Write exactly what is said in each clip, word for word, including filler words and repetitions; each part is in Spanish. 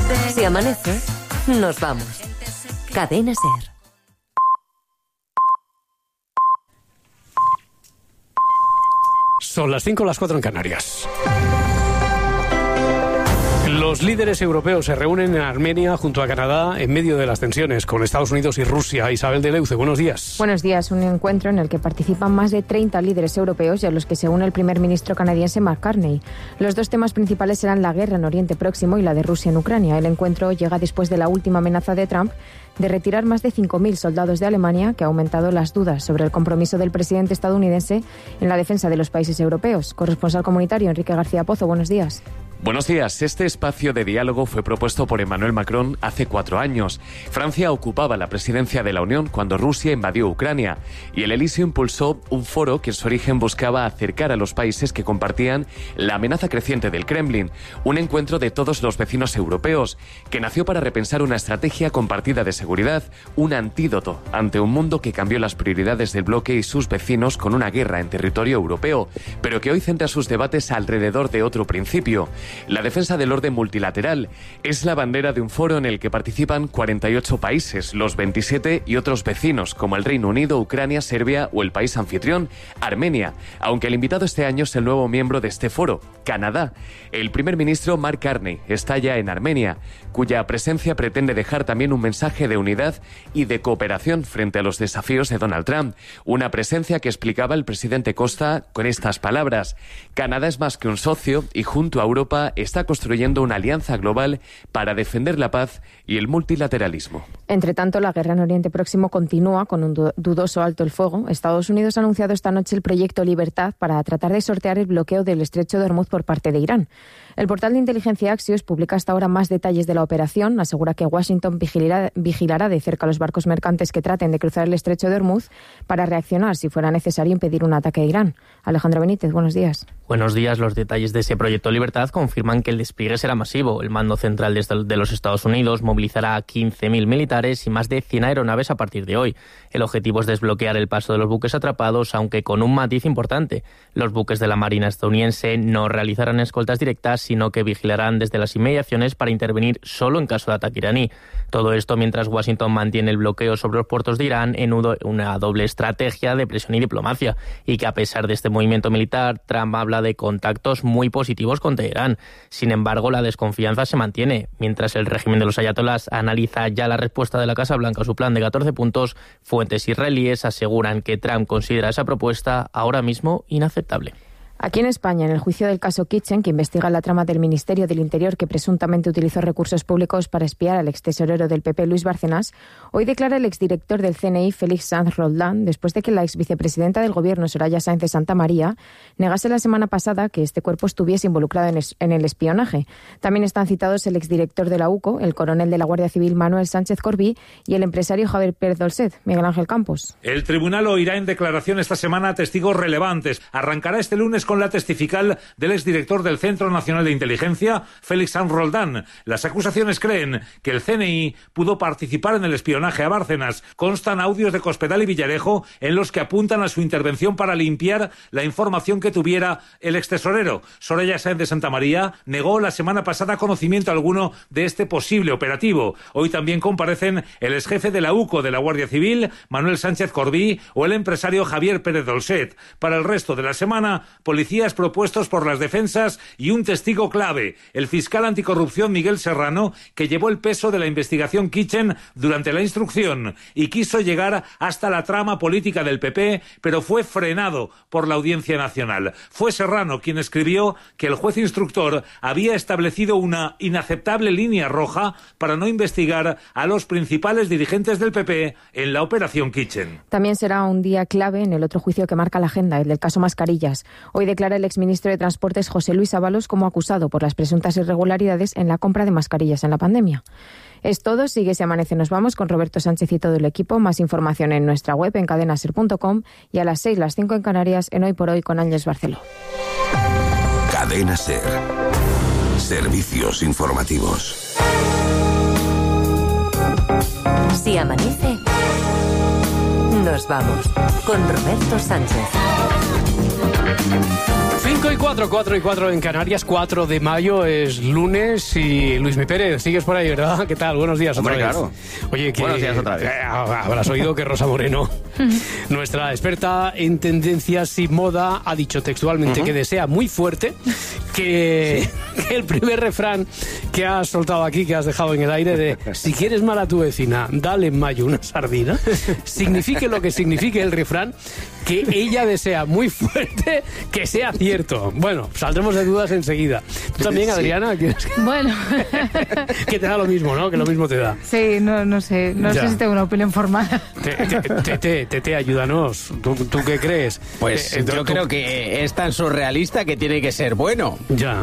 Si amanece, nos vamos. Cadena Ser. Son las cinco, las cuatro en Canarias. Los líderes europeos se reúnen en Armenia junto a Canadá en medio de las tensiones con Estados Unidos y Rusia. Isabel de Leuce, buenos días. Buenos días. Un encuentro en el que participan más de treinta líderes europeos y a los que se une el primer ministro canadiense Mark Carney. Los dos temas principales serán la guerra en Oriente Próximo y la de Rusia en Ucrania. El encuentro llega después de la última amenaza de Trump de retirar más de cinco mil soldados de Alemania, que ha aumentado las dudas sobre el compromiso del presidente estadounidense en la defensa de los países europeos. Corresponsal comunitario Enrique García Pozo, buenos días. Buenos días. Este espacio de diálogo fue propuesto por Emmanuel Macron hace cuatro años. Francia ocupaba la presidencia de la Unión cuando Rusia invadió Ucrania y el Elíseo impulsó un foro que en su origen buscaba acercar a los países que compartían la amenaza creciente del Kremlin, un encuentro de todos los vecinos europeos que nació para repensar una estrategia compartida de seguridad, un antídoto ante un mundo que cambió las prioridades del bloque y sus vecinos con una guerra en territorio europeo, pero que hoy centra sus debates alrededor de otro principio. La defensa del orden multilateral es la bandera de un foro en el que participan cuarenta y ocho países, los veintisiete y otros vecinos como el Reino Unido, Ucrania, Serbia o el país anfitrión, Armenia, aunque el invitado este año es el nuevo miembro de este foro, Canadá. El primer ministro Mark Carney está ya en Armenia, cuya presencia pretende dejar también un mensaje de unidad y de cooperación frente a los desafíos de Donald Trump, una presencia que explicaba el presidente Costa con estas palabras: Canadá es más que un socio y junto a Europa está construyendo una alianza global para defender la paz y el multilateralismo. Entre tanto, la guerra en Oriente Próximo continúa con un dudoso alto el fuego. Estados Unidos ha anunciado esta noche el proyecto Libertad para tratar de sortear el bloqueo del estrecho de Hormuz por parte de Irán. El portal de inteligencia Axios publica hasta ahora más detalles de la operación. Asegura que Washington vigilará, vigilará de cerca los barcos mercantes que traten de cruzar el estrecho de Hormuz para reaccionar si fuera necesario impedir un ataque de Irán. Alejandro Benítez, buenos días. Buenos días. Los detalles de ese proyecto Libertad confirman que el despliegue será masivo. El mando central de los Estados Unidos movilizará a quince mil militares y más de cien aeronaves a partir de hoy. El objetivo es desbloquear el paso de los buques atrapados, aunque con un matiz importante. Los buques de la Marina estadounidense no realizarán escoltas directas, sino que vigilarán desde las inmediaciones para intervenir solo en caso de ataque iraní. Todo esto mientras Washington mantiene el bloqueo sobre los puertos de Irán en una doble estrategia de presión y diplomacia, y que a pesar de este movimiento militar, Trump habla de contactos muy positivos con Teherán. Sin embargo, la desconfianza se mantiene. Mientras el régimen de los ayatolás analiza ya la respuesta de la Casa Blanca a su plan de catorce puntos, fuentes israelíes aseguran que Trump considera esa propuesta ahora mismo inaceptable. Aquí en España, en el juicio del caso Kitchen, que investiga la trama del Ministerio del Interior que presuntamente utilizó recursos públicos para espiar al extesorero del P P, Luis Bárcenas, hoy declara el exdirector del C N I, Félix Sanz Roldán, después de que la exvicepresidenta del Gobierno, Soraya Sáenz de Santamaría, negase la semana pasada que este cuerpo estuviese involucrado en, es, en el espionaje. También están citados el exdirector de la U C O, el coronel de la Guardia Civil Manuel Sánchez Corbí y el empresario Javier Pérez Dolcet. Miguel Ángel Campos. El tribunal oirá en declaración esta semana a testigos relevantes. Arrancará este lunes con la testifical del exdirector del Centro Nacional de Inteligencia, Félix Sanz Roldán. Las acusaciones creen que el C N I pudo participar en el espionaje a Bárcenas. Constan audios de Cospedal y Villarejo en los que apuntan a su intervención para limpiar la información que tuviera el extesorero. Soraya Sáenz de Santamaría negó la semana pasada conocimiento alguno de este posible operativo. Hoy también comparecen el exjefe de la U C O de la Guardia Civil, Manuel Sánchez Corbí, o el empresario Javier Pérez Dolcet. Para el resto de la semana, policías propuestos por las defensas y un testigo clave, el fiscal anticorrupción Miguel Serrano, que llevó el peso de la investigación Kitchen durante la instrucción y quiso llegar hasta la trama política del P P, pero fue frenado por la Audiencia Nacional. Fue Serrano quien escribió que el juez instructor había establecido una inaceptable línea roja para no investigar a los principales dirigentes del P P en la operación Kitchen. También será un día clave en el otro juicio que marca la agenda, el del caso Mascarillas. Hoy declara el exministro de Transportes José Luis Ábalos como acusado por las presuntas irregularidades en la compra de mascarillas en la pandemia. Es todo, sigue Se Amanece, nos vamos con Roberto Sánchez y todo el equipo. Más información en nuestra web en cadena ser punto com y a las seis, las cinco en Canarias, en Hoy por Hoy con Ángeles Barceló. Cadena Ser. Servicios informativos. Si amanece, nos vamos con Roberto Sánchez. cinco cinco y cuatro, cuatro y cuatro en Canarias, cuatro de mayo es lunes y Luismi Pérez, sigues por ahí, ¿verdad? ¿Qué tal? Buenos días otra Hombre, vez. claro. Oye, que, Buenos días otra vez. Eh, habrás oído que Rosa Moreno, nuestra experta en tendencias y moda, ha dicho textualmente uh-huh. que desea muy fuerte que, sí. que el primer refrán que has soltado aquí, que has dejado en el aire de si quieres mal a tu vecina, dale en mayo una sardina, signifique lo que signifique el refrán, que ella desea muy fuerte que sea cierto. Bueno, saldremos de dudas enseguida. ¿Tú también, Adriana? Sí. Bueno. Que te da lo mismo, ¿no? Que lo mismo te da. Sí, no, no sé. No ya. sé si tengo una opinión formada. Tete, Tete, ayúdanos. ¿Tú, ¿Tú qué crees? Pues eh, yo tú... creo que es tan surrealista que tiene que ser bueno. Ya.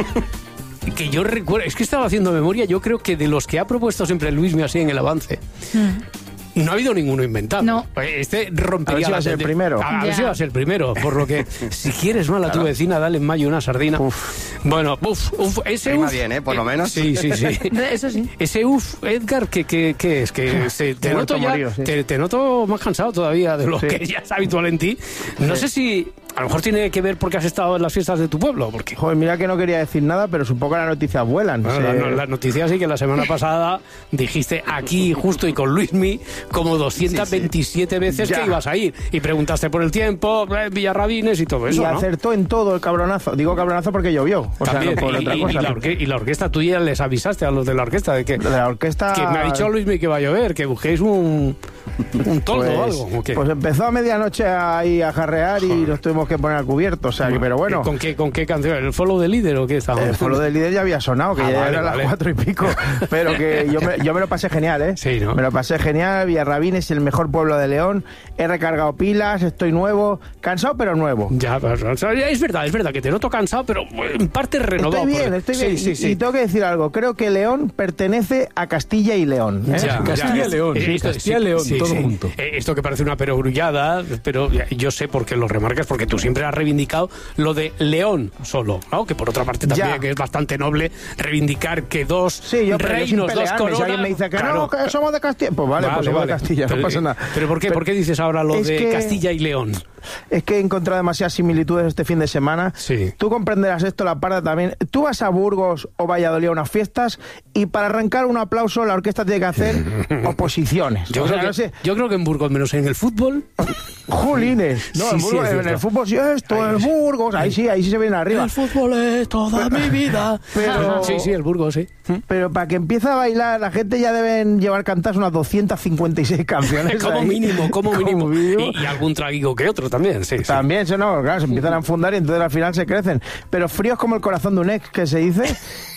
Que yo recuerdo... Es que estaba haciendo memoria. Yo creo que de los que ha propuesto siempre Luismi así en el avance... Mm. No ha habido ninguno inventado. No. Este rompería... A ver si va a ser el primero. A, a ver si va a ser el primero. Por lo que, si quieres mal a tu vecina, dale en mayo una sardina. Uf. Bueno, uf, uf. Ese uf... bien, ¿eh? Por lo menos. Sí, sí, sí. Eso sí. Ese uf, Edgar, ¿qué, qué, qué es? Que se, te, noto ya, morir, sí. te, te noto más cansado todavía de lo sí. que ya es habitual en ti. No sí. sé si... A lo mejor tiene que ver porque has estado en las fiestas de tu pueblo. Porque... Joder, mira que no quería decir nada, pero supongo que las noticias vuelan. Bueno, se... las la noticias sí que la semana pasada dijiste aquí, justo y con Luismi, como doscientas veintisiete sí, sí. veces ya. que ibas a ir. Y preguntaste por el tiempo, Villarrabines y todo eso, Y ¿no? acertó en todo el cabronazo. Digo cabronazo porque llovió. O También. sea, no por y, otra y, cosa. Y la, orque- y la orquesta, tú ya les avisaste a los de la orquesta de que... De la orquesta... Que me ha dicho Luismi que va a llover, que busquéis un... un toldo pues, o algo. ¿O qué? Pues empezó a medianoche ahí a jarrear y Joder. nos tuvimos que poner al cubierto. O sea, que, pero bueno. ¿Con qué, ¿Con qué canción? ¿El follow del líder o qué estaba? El follow del líder ya había sonado, que ah, ya vale, eran vale. las cuatro y pico. Pero que yo me, yo me lo pasé genial, ¿eh? Sí, ¿no? Me lo pasé genial. Villarrabín es el mejor pueblo de León. He recargado pilas, estoy nuevo. Cansado, pero nuevo. Ya, es verdad, es verdad que te noto cansado, pero en parte renovado. Estoy bien, por... estoy bien. Sí, sí, sí. Y tengo que decir algo. Creo que León pertenece a Castilla y León. ¿eh? Ya, Castilla y León. Sí, Castilla y sí, León, sí, todo sí. junto. Eh, esto que parece una perogrullada, pero yo sé por qué lo remarcas, porque tú siempre has reivindicado lo de León solo, ¿no? Que por otra parte también ya. que es bastante noble reivindicar que dos sí, yo, reinos, dos coronas... Si alguien me dice que claro. no, que somos de Castilla, pues vale, vale pues somos vale. de Castilla, pero, no pasa nada. Pero ¿por qué, pero, ¿por qué dices ahora lo de que, Castilla y León? Es que he encontrado demasiadas similitudes este fin de semana. Sí. Tú comprenderás esto, la parda también. Tú vas a Burgos o Valladolid a unas fiestas y para arrancar un aplauso la orquesta tiene que hacer oposiciones. Yo, o creo sea, que, no sé. yo creo que en Burgos, menos en el fútbol... Jolines. No, sí, en, Burgos, sí, en el fútbol sí esto, en el Burgos, ahí sí, ahí sí se viene arriba. El fútbol es toda mi vida. Pero, sí, sí, el Burgos, sí. Pero para que empiece a bailar, la gente ya deben llevar cantadas unas doscientas cincuenta y seis canciones. como ahí. mínimo, como, como mínimo. mínimo. Y, y algún traguico que otro también, sí. También, sí. no, claro, se empiezan a enfundar y entonces al final se crecen. Pero fríos como el corazón de un ex, que se dice...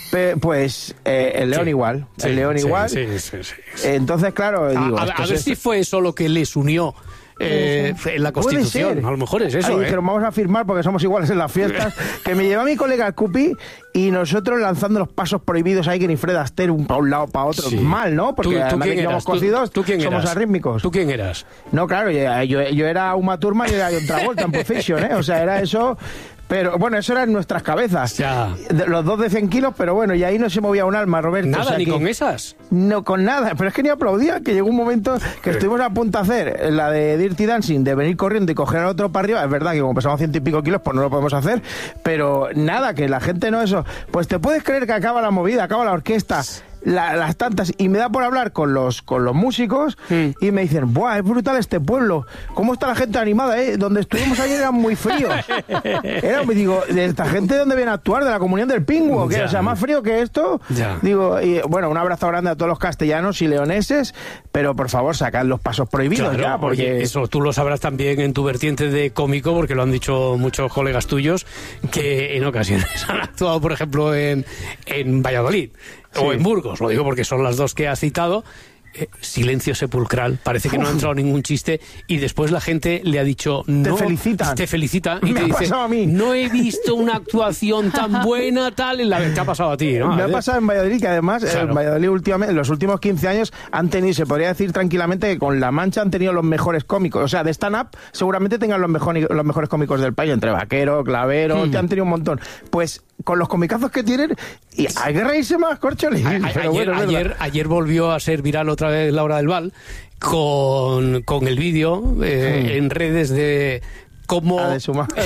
Pues eh, el León sí, igual, sí, el León sí, igual. Sí, sí, sí, sí. Entonces, claro, digo, a, a, a ver es... si fue eso lo que les unió eh, en la Constitución. A lo mejor es eso. Ahí ¿eh? dijeron, vamos a firmar porque somos iguales en las fiestas. Que me lleva mi colega Cupi y nosotros lanzando los pasos prohibidos ahí que ni Fred Astaire un para un lado para otro. Sí. Mal, ¿no? Porque ¿Tú, tú además que somos cocidos, ¿Tú, tú quién somos eras? arrítmicos. ¿Tú quién eras? No, claro, yo, yo, yo era Uma Thurman y era John Travolta en Possession, ¿eh? O sea, era eso... Pero bueno, eso era en nuestras cabezas. Ya. Los dos de cien kilos, pero bueno, y ahí no se movía un alma, Roberto. Nada, o sea, ni que, con esas. No, con nada. Pero es que ni aplaudía, que llegó un momento que estuvimos a punto de hacer la de Dirty Dancing, de venir corriendo y coger al otro para arriba. Es verdad que como pesamos ciento y pico kilos, pues no lo podemos hacer. Pero nada, que la gente no eso. Pues te puedes creer que acaba la movida, acaba la orquesta. La, las tantas, y me da por hablar con los con los músicos mm. y me dicen, ¡buah, es brutal este pueblo! ¿Cómo está la gente animada, eh? Donde estuvimos ayer era muy frío. Era, me digo, ¿de esta gente de dónde viene a actuar? ¿De la Comunión del Pingüo? ¿Qué? O sea, más frío que esto. Ya. Digo, y bueno, un abrazo grande a todos los castellanos y leoneses, pero por favor, sacad los pasos prohibidos. Claro, ya, porque... Oye, eso tú lo sabrás también en tu vertiente de cómico, porque lo han dicho muchos colegas tuyos, que en ocasiones han actuado, por ejemplo, en, en Valladolid. Sí. O en Burgos, lo digo porque son las dos que has citado. Eh, silencio sepulcral, parece que no ha entrado ningún chiste y después la gente le ha dicho no, te felicitan te felicita y me te dice a mí. No he visto una actuación tan buena tal en la que te ha pasado a ti, ¿no? Me ha pasado en Valladolid, que además claro. en Valladolid últimamente, en los últimos quince años han tenido, se podría decir tranquilamente que con La Mancha han tenido los mejores cómicos, o sea, de stand-up seguramente tengan los, mejor, los mejores cómicos del país, entre Vaquero, Clavero, hmm. han tenido un montón, pues con los comicazos que tienen, y hay que reírse más, Corcholi. A, a, ayer, bueno, ayer, ayer volvió a ser viral otra vez Laura del Val con, con el vídeo eh, sí. en redes de cómo, ah, de su madre.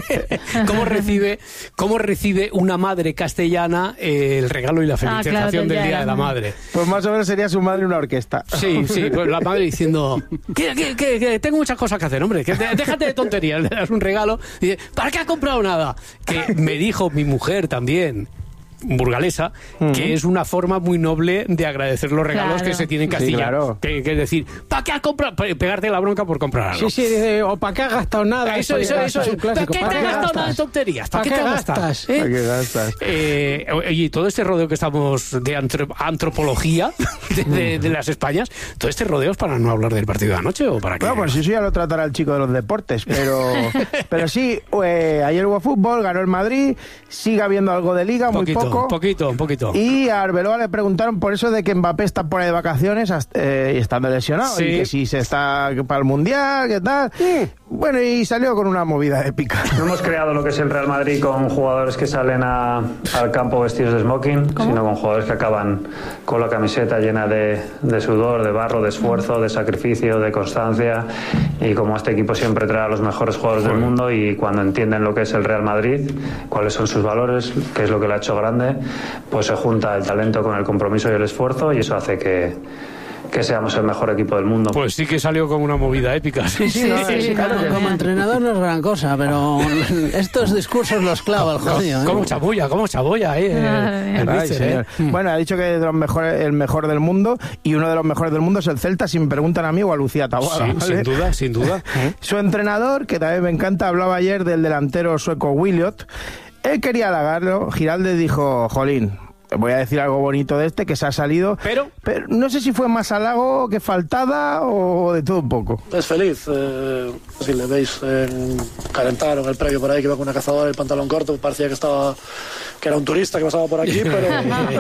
cómo, recibe, cómo recibe una madre castellana eh, el regalo y la felicitación ah, claro, del Día de la Madre. Pues más o menos sería su madre una orquesta. Sí, sí, pues la madre diciendo, que, que, que, que tengo muchas cosas que hacer, hombre, que te, déjate de tonterías, le das un regalo. Y dice, ¿para qué has comprado nada? Que me dijo mi mujer también, burgalesa, uh-huh. que es una forma muy noble de agradecer los regalos claro. que se tienen en Castilla. Sí, claro. que, que es decir, ¿para qué has comprado? Pegarte la bronca por comprar algo. Sí, sí, dice, o ¿para qué has gastado nada? Eso, eso, eso. eso. ¿Para qué te has gastado nada en tonterías? ¿Para, ¿Para qué te gastas? ¿Eh? ¿Para qué gastas? Eh, y todo este rodeo que estamos de antrop- antropología de, de, de las Españas, todo este rodeo es para no hablar del partido de anoche o para qué. Bueno, pues eso ya lo tratará el chico de los deportes, pero pero sí, eh, ayer hubo fútbol, ganó el Madrid, sigue habiendo algo de liga, poquito, muy poco. Poquito, poquito. Y a Arbeloa le preguntaron por eso de que Mbappé está por ahí de vacaciones eh, y estando lesionado, sí. y que si se está para el Mundial, qué tal. Sí. Bueno, y salió con una movida épica. No hemos creado lo que es el Real Madrid con jugadores que salen a, al campo vestidos de smoking, ¿cómo? Sino con jugadores que acaban con la camiseta llena de, de sudor, de barro, de esfuerzo, de sacrificio, de constancia. Y como este equipo siempre trae a los mejores jugadores del mundo, y cuando entienden lo que es el Real Madrid, cuáles son sus valores, qué es lo que le ha hecho grande, pues se junta el talento con el compromiso y el esfuerzo, y eso hace que que seamos el mejor equipo del mundo. Pues sí que salió como una movida épica. Sí, sí, no, sí, sí, claro, como, como entrenador no es gran cosa, pero estos discursos los clava el jodido. ¿eh? Como chabulla, como chabulla, eh. Ay, el Ay, mister, eh. Bueno, ha dicho que es de los mejores, el mejor del mundo, y uno de los mejores del mundo es el Celta, si me preguntan a mí o a Lucía Taboada. Sí, ¿vale? sin duda, sin duda. Su entrenador, que también me encanta, hablaba ayer del delantero sueco Williot. Él quería halagarlo, Giraldez dijo, jolín, voy a decir algo bonito de este, que se ha salido, pero, pero no sé si fue más halago que faltada o de todo un poco. Es feliz, eh, si le veis eh, calentar en el previo por ahí, que iba con una cazadora y el pantalón corto, parecía que estaba que era un turista que pasaba por aquí, pero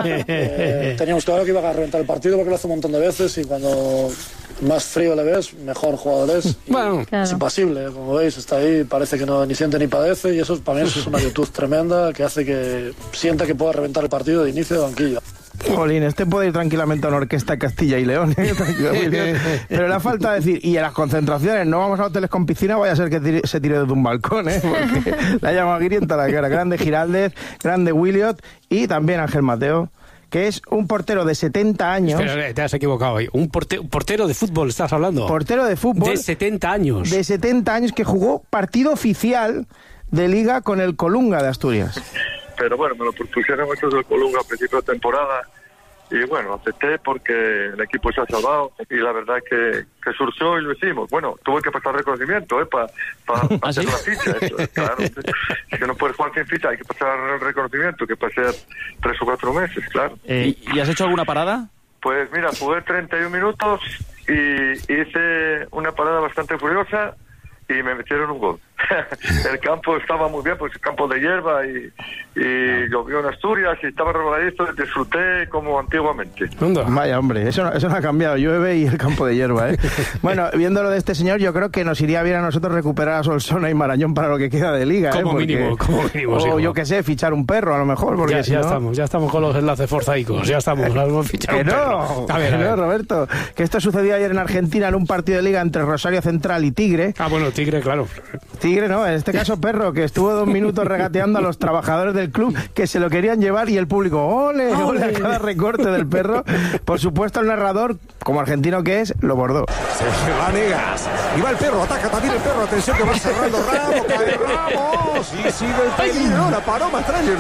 eh, teníamos claro que iba a reventar el partido porque lo hace un montón de veces, y cuando más frío le ves, mejor jugador es. Bueno, claro. Es impasible, como veis, está ahí, parece que no ni siente ni padece, y eso para mí eso es una virtud tremenda que hace que sienta que pueda reventar el partido de inicio de banquillo. Jolín, este puede ir tranquilamente a una orquesta Castilla y León, ¿eh? Pero le falta decir, y en las concentraciones no vamos a hoteles con piscina, vaya a ser que tire, se tire desde un balcón, ¿eh? Porque la llama Guirienta la cara. Grande Giraldez, grande Williot, y también Ángel Mateo, que es un portero de setenta años. Espera, te has equivocado hoy. Un portero, portero de fútbol, ¿estás hablando? Portero de fútbol. De setenta años. De setenta años, que jugó partido oficial de liga con el Colunga de Asturias. Pero bueno, me lo propusieron estos del Colunga a principio de temporada, y bueno, acepté porque el equipo se ha salvado, y la verdad que, que surgió y lo hicimos. Bueno, tuve que pasar reconocimiento, ¿eh? Para pa, pa ¿Ah, hacer sí? la ficha, eso, claro. Es que no puedes jugar sin ficha, hay que pasar el reconocimiento, que pasé tres o cuatro meses, claro. Eh, ¿Y has hecho alguna parada? Pues mira, jugué treinta y un minutos y hice una parada bastante furiosa y me metieron un gol. El campo estaba muy bien, pues el campo de hierba, y, y llovió en Asturias y estaba regaladito, y disfruté como antiguamente. Vaya, hombre, eso no, eso no ha cambiado, llueve y el campo de hierba, ¿eh? Bueno, viendo lo de este señor, yo creo que nos iría bien a nosotros recuperar a Solsona y Marañón para lo que queda de liga, como ¿eh? Porque, mínimo, como mínimo. O sí, yo qué sé, fichar un perro a lo mejor, porque ya, si ya no... estamos, ya estamos con los enlaces forzaicos, ya estamos, vamos a fichar que un no, perro. A ver, que a ver. no, Roberto, que esto sucedió ayer en Argentina en un partido de liga entre Rosario Central y Tigre. Ah, bueno, Tigre, claro. Tigre no, en este caso Perro, que estuvo dos minutos regateando a los trabajadores del club que se lo querían llevar, y el público, ole, ole, a cada recorte del Perro. Por supuesto, el narrador, como argentino que es, lo bordó. Se va Negas, y va el Perro, ataca también el Perro, atención que va cerrando Ramos, cae Ramos, y sigue el peligro, la paró Mastrangelo.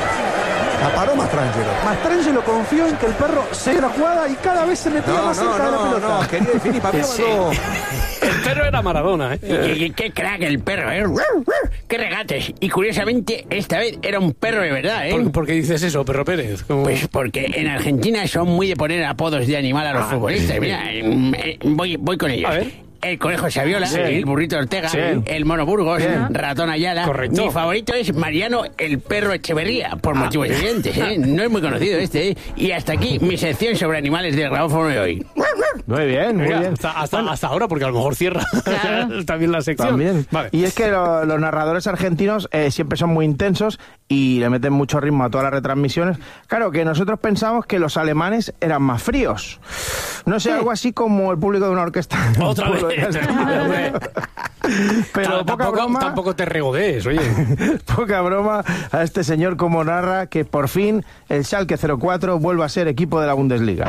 La paró Mastrangelo. Mastrangelo confió en que el Perro se la jugada y cada vez se metía no, más no, cerca no, de la pelota. No, quería definir, para mí sí. El Perro era Maradona, ¿eh? ¿Qué, qué, qué crack el Perro, ¿eh? ¡Qué regates! Y curiosamente, esta vez era un perro de verdad, ¿eh? ¿Por, ¿por qué dices eso, Perro Pérez? ¿Cómo? Pues porque en Argentina son muy de poner apodos de animal a los ah, futbolistas. Mira, eh, voy, voy con ellos. A ver. El Conejo Saviola, sí. El Burrito Ortega, sí. El Mono Burgos, sí. Ratón Ayala. Correcto. Mi favorito es Mariano el Perro Echeverría, por motivos ah. evidentes, ¿eh? No es muy conocido este, ¿eh? Y hasta aquí mi sección sobre animales del grabófono de hoy. Muy bien, muy Mira, bien. Hasta, hasta, bueno. hasta ahora, porque a lo mejor cierra claro. también la sección. También. Vale. Y es que lo, los narradores argentinos eh, siempre son muy intensos y le meten mucho ritmo a todas las retransmisiones. Claro, que nosotros pensamos que los alemanes eran más fríos. No sé, sí. algo así como el público de una orquesta. Otra vez. Pero T- poca tampoco, broma, tampoco te regodees, oye. poca broma a este señor como narra que por fin el Schalke cero cuatro vuelve a ser equipo de la Bundesliga.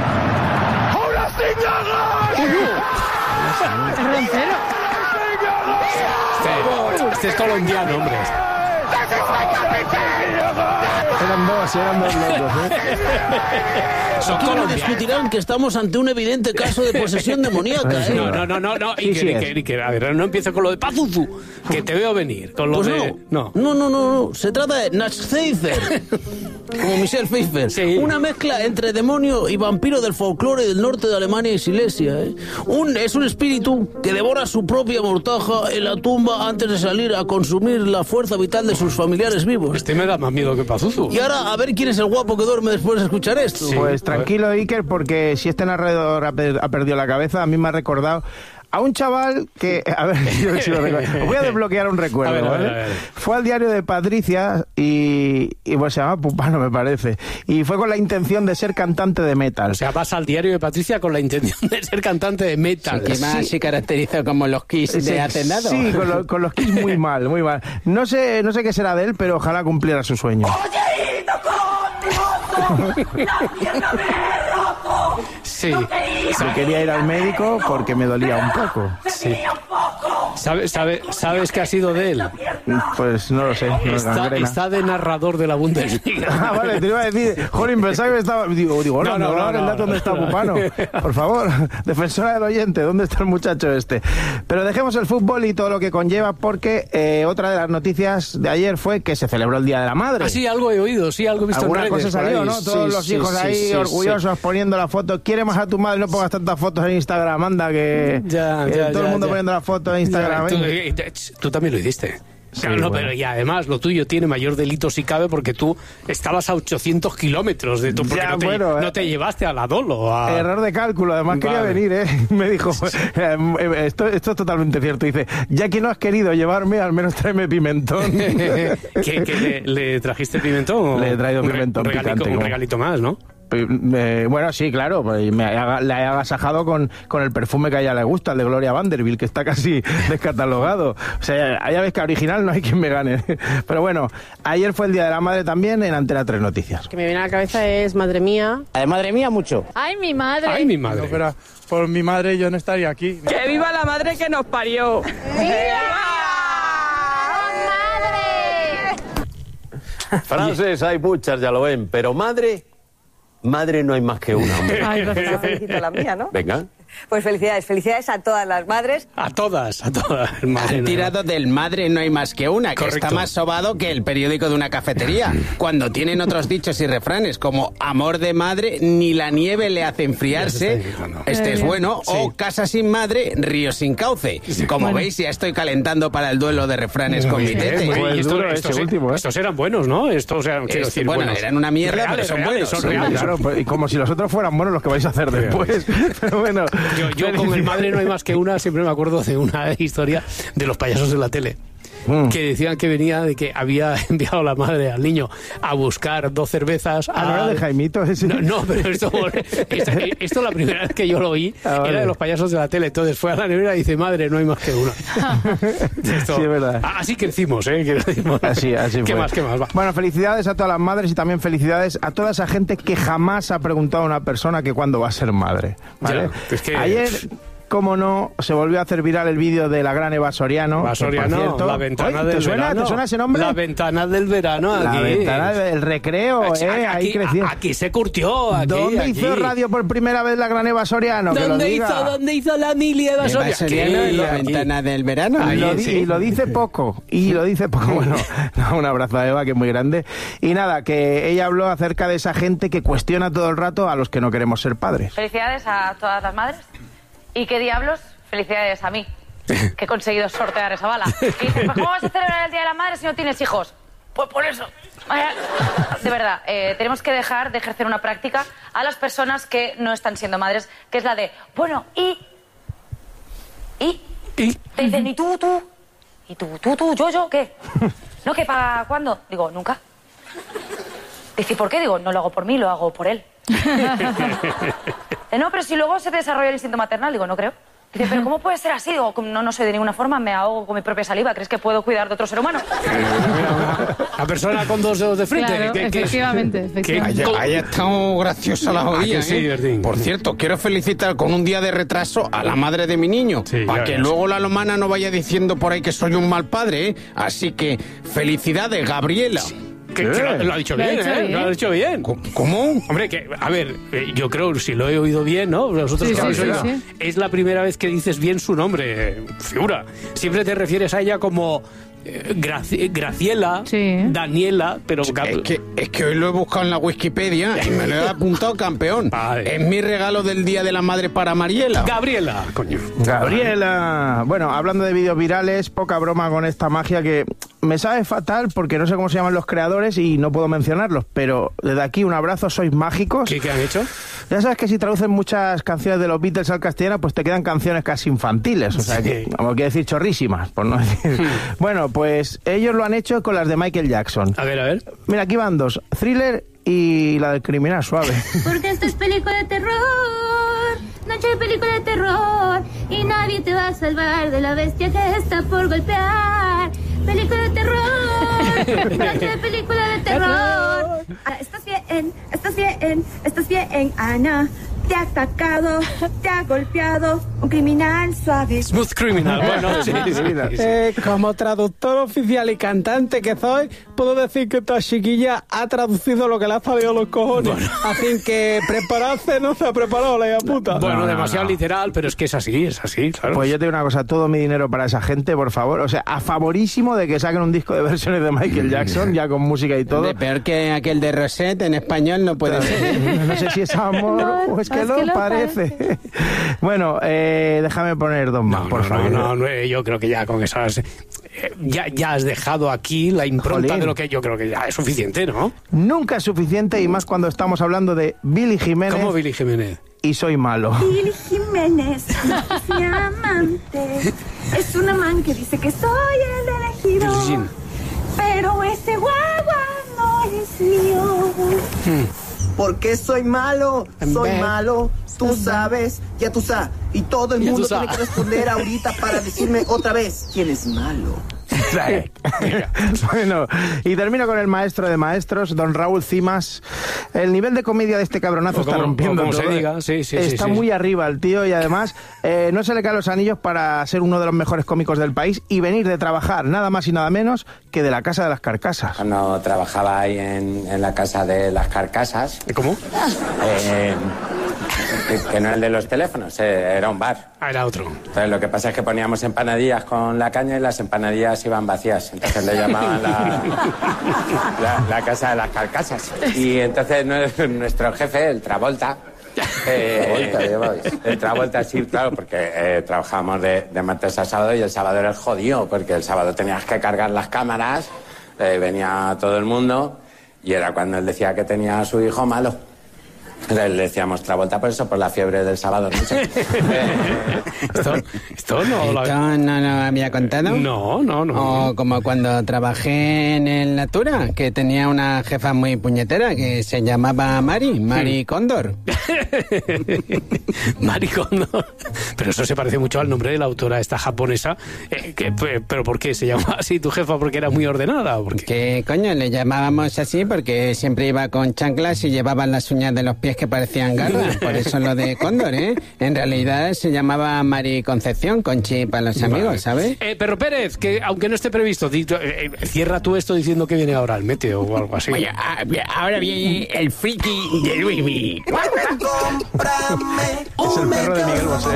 Este, este es colombiano, hombre. Eran dos, eran dos locos, ¿eh? Son Aquí no colombianos. discutirán que estamos ante un evidente caso de posesión demoníaca, ¿eh? No, no, no, no, no. Sí, Y sí que, es. que- que- a ver, no empiezo con lo de Pazuzu, que te veo venir. Con lo Pues de. no. no, no, no, no. Se trata de Nachtpfeifer, como Michelle Pfeiffer. Sí. Una mezcla entre demonio y vampiro del folclore del norte de Alemania y Silesia. ¿eh? Un, es un espíritu que devora su propia mortaja en la tumba antes de salir a consumir la fuerza vital de sus familiares vivos. Este me da más miedo que Pazuzu. Y ahora, a ver quién es el guapo que duerme después de escuchar esto. Sí. Pues tranquilo, Iker, porque si este narrador ha, per- ha perdido la cabeza, a mí me ha recordado a un chaval que... A ver, yo si lo recuerdo. Os voy a desbloquear un recuerdo, A ver, a ver, ¿vale? a ver. Fue al diario de Patricia y, y pues se llama Pupano, me parece. Y fue con la intención de ser cantante de metal. O sea, vas al diario de Patricia con la intención de ser cantante de metal. Que más se caracteriza como los Kiss Sí, de Hacendado. Sí, con, lo- con los Kiss muy mal, muy mal. No sé, no sé qué será de él, pero ojalá cumpliera su sueño. Sí. Me quería ir al médico porque me dolía un poco. Sí. ¿Sabes, sabe, ¿Sabes qué ha sido de él? Pues no lo sé. No, Está, gangrena. está de narrador de la Bundesliga. Ah, vale, te iba a decir, jolín, pensaba que estaba... Digo, digo no, no, no, no, no, ¿dónde está Pupano? Por favor, defensora del oyente, ¿dónde está el muchacho este? Pero dejemos el fútbol y todo lo que conlleva, porque eh, otra de las noticias de ayer fue que se celebró el Día de la Madre. Ah, sí, algo he oído, sí, algo he visto Alguna en redes. cosa por salió, ahí. ¿no? Todos Sí, los sí, hijos sí, ahí sí, orgullosos poniendo la foto. ¿Quieres más a tu madre? No pongas tantas fotos en Instagram, anda, que, Ya, que ya, todo ya, el mundo ya. poniendo la foto en Instagram. Ya, tú, ¿eh? eh, tú también lo hiciste. Sí, Claro, no, bueno. pero y además lo tuyo tiene mayor delito si cabe porque tú estabas a ochocientos kilómetros de tu... Porque Ya, no, te, bueno, eh. no te llevaste a la Dolo. A... Error de cálculo, además quería Vale. venir, ¿eh? Me dijo, eh, esto, esto es totalmente cierto. Dice, ya que no has querido llevarme, al menos tráeme pimentón. ¿Qué, qué, le, le trajiste pimentón? o Le he traído un re- pimentón un regalito, picante, un como- regalito más, ¿no? Eh, bueno, sí, claro, pues me ha- la he agasajado con, con el perfume que a ella le gusta, el de Gloria Vanderbilt, que está casi descatalogado. O sea, ya ves que original no hay quien me gane. Pero bueno, ayer fue el Día de la Madre también en Antena tres Noticias. Que me viene a la cabeza es madre mía. Eh, madre mía, mucho. ¡Ay, mi madre! Ay, mi madre. Pero por mi madre yo no estaría aquí. ¡Que viva la madre que nos parió! Frases hay muchas, ya lo ven, pero madre, madre no hay más que una, hombre. Ay, pues yo felicito a la mía, ¿no? Venga. Pues felicidades, felicidades a todas las madres. A todas, a todas. Madre Han mía. tirado del madre no hay más que una, que Correcto. está más sobado que el periódico de una cafetería. Cuando tienen otros dichos y refranes como amor de madre, ni la nieve le hace enfriarse, este es bueno, o casa sin madre, río sin cauce. Como Bueno. veis, ya estoy calentando para el duelo de refranes con Muy mi bien, tete. muy bien. Pues Y esto- duro estos, ese último, ¿eh? estos eran buenos, ¿no? Estos eran, quiero Este, decir, bueno, buenos. eran una mierda, Reales, pero son reales, buenos. son Son reales. Claro, pues, y como si los otros fueran buenos los que vais a hacer después. Pero bueno, Yo, yo con el madre no hay más que una, siempre me acuerdo de una historia de los payasos de la tele. Mm. Que decían que venía de que había enviado la madre al niño a buscar dos cervezas. Ah, ¿no era al- de Jaimito ese? No, no, pero esto, esto, esto la primera vez que yo lo oí Ah, vale. era de los payasos de la tele. Entonces fue a la nevera y dice, madre, no hay más que una. Esto- Sí, es verdad. Así crecimos, ¿eh? Quiero decir, bueno, Así, así ¿Qué fue. más, qué más? Va. Bueno, felicidades a todas las madres y también felicidades a toda esa gente que jamás ha preguntado a una persona que cuándo va a ser madre. ¿vale? Ya, es que- Ayer, como no, se volvió a hacer viral el vídeo de la gran Eva Soriano. Eva que, por Soriano, cierto- la ventana Oye, del ¿te suena, verano. ¿Te suena ese nombre? La ventana del verano aquí. La ventana del recreo, Aquí- ¿eh? Ahí aquí, creció. aquí se curtió. Aquí, ¿Dónde aquí. hizo radio por primera vez la gran Eva Soriano? Que lo ¿Dónde diga. hizo, ¿Dónde hizo la mili Eva Eva Soria? Soriano Aquí, en la aquí. ventana del verano. Y lo, Ahí, di- sí. y lo dice poco, y lo dice poco. Bueno, no, un abrazo a Eva, que es muy grande. Y nada, que ella habló acerca de esa gente que cuestiona todo el rato a los que no queremos ser padres. Felicidades a todas las madres. ¿Y qué diablos? Felicidades a mí, que he conseguido sortear esa bala. Y dices, pues, ¿cómo vas a celebrar el Día de la Madre si no tienes hijos? Pues por eso. De verdad, eh, tenemos que dejar de ejercer una práctica a las personas que no están siendo madres, que es la de, bueno, ¿y? ¿Y? ¿Y? Te dicen, ¿y tú, tú? ¿Y tú, tú, tú, yo, yo, qué? ¿No, que para cuándo? Digo, nunca. Dice, ¿por qué? Digo, no lo hago por mí, lo hago por él. Eh, no, pero si luego se te desarrolla el instinto maternal, digo, no creo. Dice, pero ¿cómo puede ser así? Digo, no, no sé, de ninguna forma me ahogo con mi propia saliva. ¿Crees que puedo cuidar de otro ser humano? La persona con dos dedos de frente. Claro, que, que, efectivamente. efectivamente. Haya, haya estado graciosa la jodida, sí, ¿eh? Bertín? Por cierto, quiero felicitar con un día de retraso a la madre de mi niño, Sí, para ya que ves. luego la lomana no vaya diciendo por ahí que soy un mal padre, ¿eh? Así que, felicidades, Gabriela. Que, que lo, lo ha dicho Lo ha bien, dicho ¿eh? bien. Lo ha dicho bien. ¿Cómo? Hombre, que, a ver, eh, yo creo, si lo he oído bien, ¿no? Vosotros Sí, que sí, habéis sí, oído, sí. es la primera vez que dices bien su nombre, eh, figura. Siempre te refieres a ella como eh, Graci- Graciela, Sí. Daniela, pero... Es que, es que hoy lo he buscado en la Wikipedia y me lo he apuntado campeón. Vale. Es mi regalo del Día de la Madre para Mariela. Gabriela, coño. Gabriela. Bueno, hablando de vídeos virales, poca broma con esta magia que me sabe fatal porque no sé cómo se llaman los creadores y no puedo mencionarlos, pero desde aquí un abrazo, sois mágicos. ¿Qué, qué han hecho? Ya sabes que si traducen muchas canciones de los Beatles al castellano, pues te quedan canciones casi infantiles, o sea, Sí. que, como quiero decir, chorrísimas, por no decir. Bueno, pues ellos lo han hecho con las de Michael Jackson. A ver, a ver. Mira, aquí van dos, Thriller y la del Criminal Suave. Porque esto es película de terror, noche de película de terror, y nadie te va a salvar de la bestia que está por golpear. Película de terror, noche de película de terror. Ah, estás bien, estás bien, estás bien, Ana. Te ha atacado, te ha golpeado un criminal suave. Smooth Criminal, bueno, sí, sí, sí, sí. Eh, como traductor oficial y cantante que soy, puedo decir que esta chiquilla ha traducido lo que le ha salido a los cojones. Bueno. Así que prepararse no se ha preparado, la hija puta. Bueno, No, no, demasiado no. literal, pero es que es así, es así, claro. Pues yo te digo una cosa, todo mi dinero para esa gente, por favor. O sea, a favorísimo de que saquen un disco de versiones de Michael Jackson, ya con música y todo. De peor que aquel de Rosette en español no puede ser. No sé si es amor No, o es que es lo que lo parece. Bueno, eh, déjame poner dos más, No, por no, favor. no, no, no, eh, yo creo que ya con esas... eh, ya, ya has dejado aquí la impronta Jolín. de lo que yo creo que ya es suficiente, ¿no? Nunca es suficiente y más cuando estamos hablando de Billy Jiménez ¿Cómo Billy Jiménez? y Soy Malo. Billy Jiménez es mi amante. Es un amante que dice que soy el elegido. Billie Jean. Pero ese guagua no es mío. Porque soy malo, soy malo, tú sabes, ya tú sabes. Y todo el Ya tú mundo tiene sabes. que responder ahorita para decirme otra vez quién es malo. Bueno, y termino con el maestro de maestros, don Raúl Cimas. El nivel de comedia de este cabronazo O está como- rompiendo o como se todo, ¿eh? diga, sí, sí, sí, Está sí. muy arriba el tío y además eh, no se le caen los anillos para ser uno de los mejores cómicos del país y venir de trabajar nada más y nada menos que de la Casa de las Carcasas. Cuando trabajaba ahí en, en la Casa de las Carcasas. ¿Cómo? Eh, que, que no es el de los teléfonos, eh, era un bar. Ah, era otro. Entonces lo que pasa es que poníamos empanadillas con la caña y las empanadillas iban vacías. Entonces le llamaban la, la, la Casa de las Carcasas. Y entonces nue- nuestro jefe, el Travolta, eh, Travolta, lleváis. el Travolta sí, claro, porque eh, trabajábamos de, de martes a sábado y el sábado era el jodido, porque el sábado tenías que cargar las cámaras, eh, venía todo el mundo y era cuando él decía que tenía a su hijo malo. Le decíamos Travolta por eso, por la fiebre del sábado noche. Esto, esto no lo ¿Esto no lo había contado? No, no, no. O como cuando trabajé en el Natura, que tenía una jefa muy puñetera que se llamaba Mari, Mari Cóndor. Mari Kondo. Pero eso se parece mucho al nombre de la autora esta japonesa. Eh, que, pues, ¿Pero por qué se llamaba así tu jefa? ¿Porque era muy ordenada? ¿O por qué? ¿Qué coño? Le llamábamos así porque siempre iba con chanclas y llevaban las uñas de los pies que parecían garras. Por eso lo de Cóndor, ¿eh? En realidad se llamaba Mari Concepción, Conchi para los amigos, Vale. ¿sabes? Eh, pero Pérez, que aunque no esté previsto, di- eh, eh, cierra tú esto diciendo que viene ahora el meteo o algo así. Oye, ah, ahora viene el friki de Luismi. Es el perro de Miguel Bosé.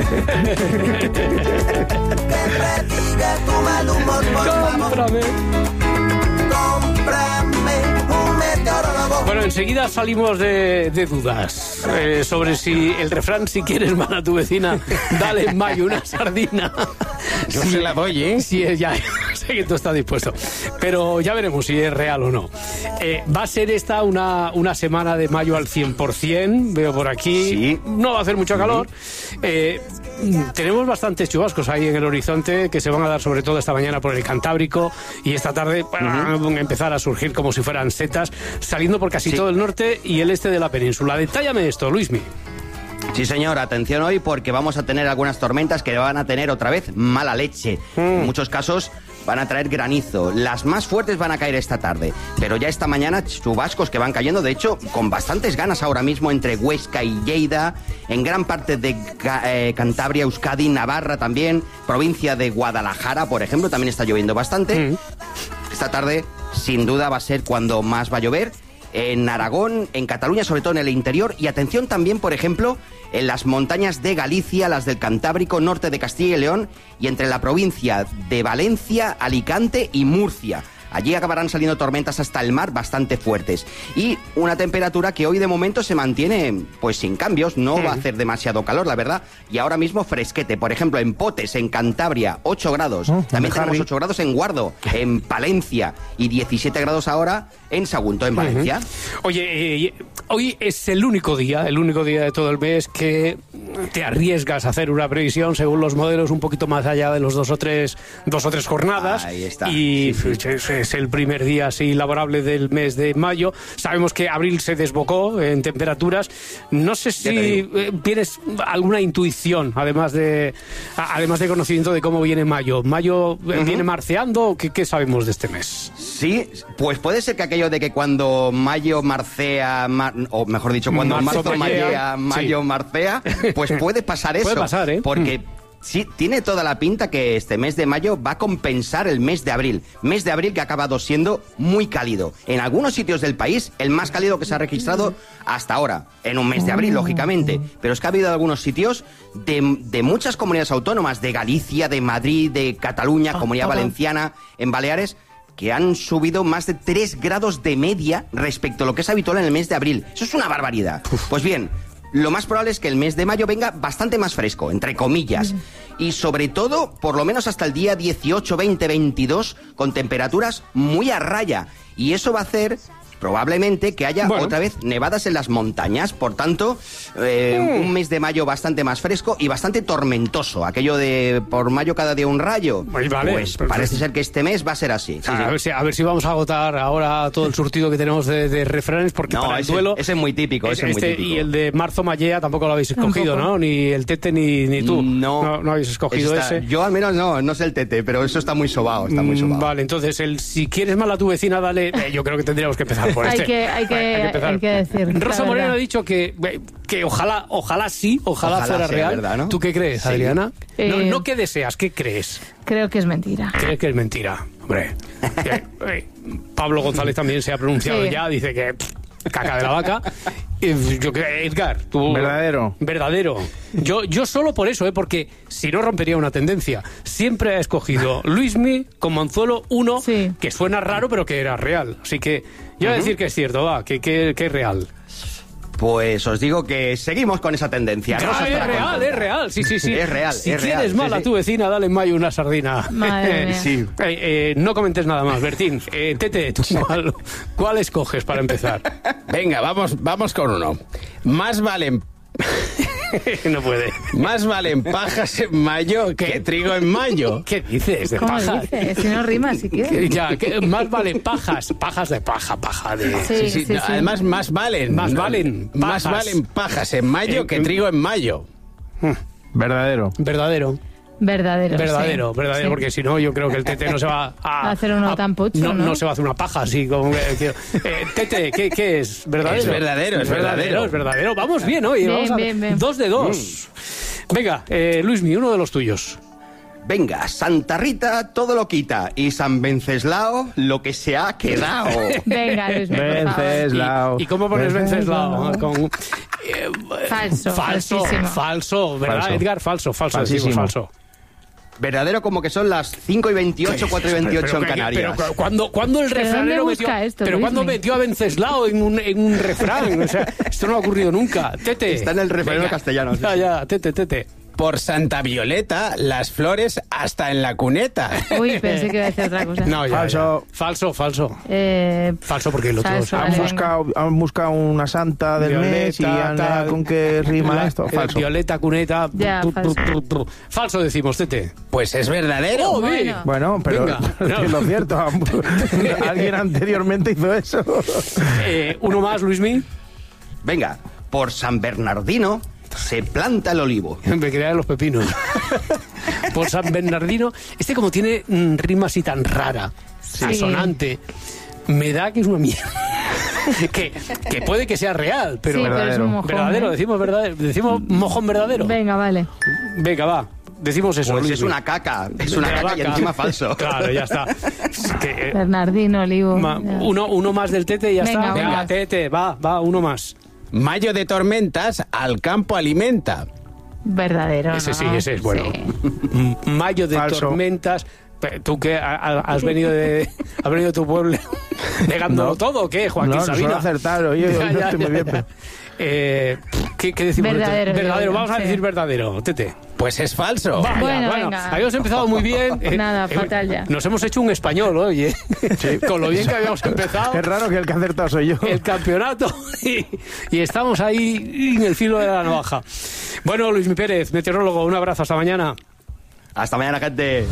Tu mal humor, por favor. Cómprame. Cómprame un meteorólogo. Bueno, enseguida salimos de, de dudas eh, sobre si el refrán, si quieres mal a tu vecina, dale en mayo una sardina. Yo se la doy, ¿eh? Sí, ya sé que tú estás dispuesto. Pero ya veremos si es real o no. Eh, va a ser esta una, una semana de mayo al cien por cien, veo por aquí. Sí. No va a hacer mucho calor. Eh, tenemos bastantes chubascos ahí en el horizonte que se van a dar sobre todo esta mañana por el Cantábrico y esta tarde van a empezar a surgir como si fueran setas, saliendo por casi Sí. todo el norte y el este de la península. Detállame esto, Luismi. Sí, señor, atención hoy porque vamos a tener algunas tormentas que van a tener otra vez mala leche. Mm. En muchos casos van a traer granizo. Las más fuertes van a caer esta tarde, pero ya esta mañana chubascos que van cayendo, de hecho, con bastantes ganas ahora mismo entre Huesca y Lleida, en gran parte de eh, Cantabria, Euskadi, Navarra también, provincia de Guadalajara, por ejemplo, también está lloviendo bastante. Mm. Esta tarde, sin duda, va a ser cuando más va a llover. En Aragón, en Cataluña, sobre todo en el interior, y atención también, por ejemplo, en las montañas de Galicia, las del Cantábrico, norte de Castilla y León, y entre la provincia de Valencia, Alicante y Murcia. Allí acabarán saliendo tormentas hasta el mar bastante fuertes. Y una temperatura que hoy de momento se mantiene pues sin cambios, no mm. va a hacer demasiado calor, la verdad. Y ahora mismo fresquete. Por ejemplo, en Potes, en Cantabria, ocho grados. Oh, También tenemos Harry. ocho grados en Guardo, en Palencia. Y diecisiete grados ahora en Sagunto, en Valencia. Uh-huh. Oye, eh, hoy es el único día, el único día de todo el mes que te arriesgas a hacer una previsión según los modelos un poquito más allá de los dos o tres, dos o tres jornadas. Ahí está. Y sí, sí. es el primer día así laborable del mes de mayo. Sabemos que abril se desbocó en temperaturas. No sé si tienes alguna intuición, además de además de conocimiento de cómo viene mayo. ¿Mayo uh-huh. viene marceando? ¿Qué, ¿Qué sabemos de este mes? Sí, pues puede ser que aquello de que cuando mayo marcea, mar, o mejor dicho, cuando marzo, marzo mallea, mayo sí. marcea, pues puede pasar eso. Puede pasar, ¿eh? Porque... sí, tiene toda la pinta que este mes de mayo va a compensar el mes de abril. Mes de abril que ha acabado siendo muy cálido. En algunos sitios del país, el más cálido que se ha registrado hasta ahora. En un mes de abril, lógicamente. Pero es que ha habido algunos sitios de, de muchas comunidades autónomas, de Galicia, de Madrid, de Cataluña, oh, Comunidad oh, Valenciana, en Baleares, que han subido más de tres grados de media respecto a lo que es habitual en el mes de abril. Eso es una barbaridad. Uf. Pues bien... lo más probable es que el mes de mayo venga bastante más fresco, entre comillas. Y sobre todo, por lo menos hasta el día dieciocho, veinte, veintidós, con temperaturas muy a raya. Y eso va a hacer... probablemente que haya bueno. otra vez nevadas en las montañas. Por tanto, eh, mm. un mes de mayo bastante más fresco y bastante tormentoso. Aquello de por mayo cada día un rayo. Pues, vale, pues parece ser que este mes va a ser así. Sí, a, sí. Ver si, a ver si vamos a agotar ahora todo el surtido que tenemos de, de refranes, porque no, para ese, el duelo... ese es muy típico, ese este, es muy típico. Y el de marzo mallea tampoco lo habéis escogido, tampoco. ¿no? Ni el Tete ni, ni tú. No, no, no habéis escogido está, ese. Yo al menos no, no sé el Tete, pero eso está muy sobado, está muy sobado. Vale, entonces, el si quieres mal a tu vecina, dale... Eh, yo creo que tendríamos que empezar por este. Hay que... Hay que... Hay que, hay que decir. Rosa Moreno ha dicho que, que ojalá, ojalá sí, ojalá, ojalá fuera real. Verdad, ¿no? ¿Tú qué crees, sí. Adriana? Eh, no, no, ¿qué deseas? ¿Qué crees? Creo que es mentira. ¿Crees que es mentira? Hombre. eh, eh, Pablo González también se ha pronunciado sí. ya, dice que pff, caca de la vaca. Eh, yo Edgar, tú... Verdadero. Verdadero. Yo, yo solo por eso, ¿eh? Porque si no rompería una tendencia. Siempre ha escogido Luismi con Manzuelo uno, sí. que suena raro, pero que era real. Así que yo voy a decir que es cierto, va, que, que, que es real. Pues os digo que seguimos con esa tendencia. No, es real, contenta. es real, sí, sí, sí. Es real, si es quieres real, mal sí, a tu vecina, dale en mayo una sardina. Madre sí. Eh, eh, no comentes nada más, Bertín. Eh, Tete, ¿tú cuál, cuál escoges para empezar? Venga, vamos, vamos con uno. Más valen... No puede. Más valen pajas en mayo que ¿Qué? trigo en mayo. ¿Qué dices de ¿Cómo pajas? dices? Si no rima, si quieres. Ya, que más valen pajas, pajas de paja, paja de... Sí, sí, sí, sí, además, sí. más valen. Más valen pajas. Más valen pajas en mayo en, que trigo en mayo. Verdadero. Verdadero. Verdadero, verdadero, sí. verdadero, sí. porque si no, yo creo que el Tete no se va a... a hacer uno a, tan pucho, no, ¿no? no se va a hacer una paja así como... Eh, Tete, ¿qué, ¿qué es? ¿Verdadero? Es verdadero, es verdadero. Es verdadero, vamos bien hoy. Bien, vamos a bien, bien. Dos de dos. Mm. Venga, eh, Luismi, uno de los tuyos. Venga, Santa Rita todo lo quita y San Venceslao lo que se ha quedado. Venga, Luis, Venceslao. ¿Y, ¿Y cómo pones Venceslao? Con, eh, falso, falso, falso, ¿verdad, falso. Edgar? Falso, falso, decimos, falso. Verdadero como que son las cinco y veintiocho, cuatro y veintiocho pero, pero, en Canarias. Pero cuando, cuando el refranero metió... Esto, pero cuando metió a Venceslao en un, en un refrán. O sea, esto no ha ocurrido nunca. Tete. Está en el refranero castellano. Ya, ya, Tete, Tete. Por Santa Violeta, las flores hasta en la cuneta. Uy, pensé que iba a decir otra cosa. No, ya, falso. Ya. Falso, falso. Eh, falso porque el otro... Falso, han, vale, buscado, han buscado una santa del Violeta, mes y han tal, con qué rima la, esto. Falso. Violeta, cuneta... Ya, tu, falso. Tu, tu, tu. Falso decimos, Tete. Pues es verdadero. Oh, bueno. bueno, pero Venga, es lo cierto. Alguien anteriormente hizo eso. Eh, ¿Uno más, Luismi? Venga, por San Bernardino se planta el olivo. Me quería de los pepinos. Por San Bernardino, este como tiene mm, rima así tan rara, Sí. asonante, me da que es una mierda. que, que puede que sea real, pero Sí, pero es verdadero. un mojón, verdadero, ¿eh? decimos verdadero, decimos mojón verdadero. Venga, vale. Venga, va. Decimos eso. Pues Luis. es una caca, es una De la caca y vaca. encima falso. Claro, ya está. Es que, eh, Bernardino, olivo. ma- Ya. uno, uno más del Tete y ya Venga, está. uno Venga, más. Tete, va, va, uno más. Mayo de tormentas, al campo alimenta. Verdadero. Ese ¿no? sí, ese es bueno. Sí. M- Mayo de Falso. tormentas. Pe- ¿Tú qué? ¿Ha- ha- ¿Has venido de, has venido de tu pueblo negándolo No. todo o qué, Joaquín No, Sabina? suelo acertar, oye, hoy no estoy muy bien, pero- Eh, ¿qué, qué decimos? de Verdadero, te- verdadero. digo yo, Vamos a sí. decir verdadero, Tete. Pues es falso. Vaya, Bueno, bueno, venga. habíamos empezado muy bien. Eh, Nada, eh, fatal ya. Nos hemos hecho un español, oye. Con lo bien que habíamos empezado. Es raro que el que ha acertado soy yo. El campeonato y, y estamos ahí en el filo de la navaja. Bueno, Luis Mi Pérez, meteorólogo, un abrazo, hasta mañana. Hasta mañana, gente.